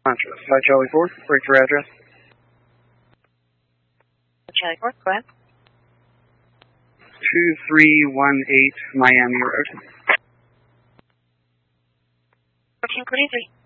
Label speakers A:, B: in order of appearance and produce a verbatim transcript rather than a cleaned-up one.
A: Five Charlie Four, break your address.
B: Charlie Four, go ahead.
A: Two three one eight Miami Road.
B: Fourteen, twenty-three.